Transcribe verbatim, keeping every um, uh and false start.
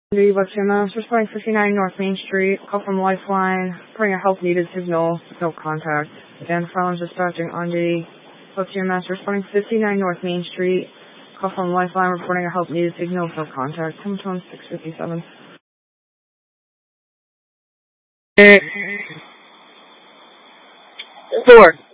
The West Mass, responding fifty-nine North Main Street, call from Lifeline, reporting a help needed signal, no contact. Dan Fallon's dispatching on duty. West Mass, responding fifty-nine North Main Street, call from Lifeline, reporting a help needed signal, no contact. Tone six fifty-seven. Four.